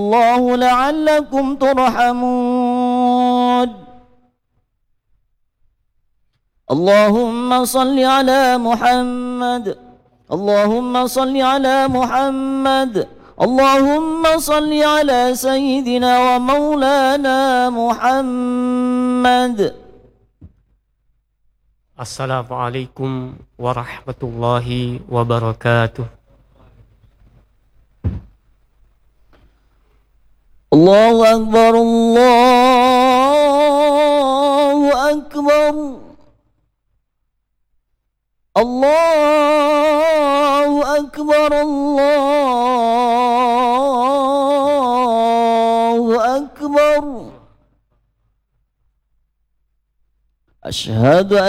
الله لعلكم ترحمون. اللهم صل على محمد، اللهم صل على محمد، اللهم صل على سيدنا ومولانا محمد. Assalamualaikum warahmatullahi wabarakatuh. الله أكبر الله أكبر الله أكبر الله أكبر. أشهد